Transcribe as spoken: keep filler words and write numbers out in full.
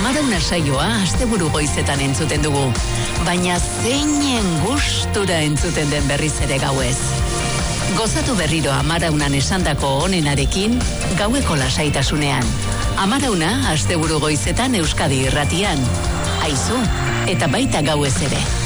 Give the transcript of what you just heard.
Amarauna saioa asteburu goizetan entzuten dugu, baina zeinen gustura entzuten den berriz ere gauez. Gozatu berriro Amaraunan esandako onenarekin, gaueko lasaitasunean. Amarauna asteburu goizetan Euskadi Irratian. Aizu, eta baita gauez ere.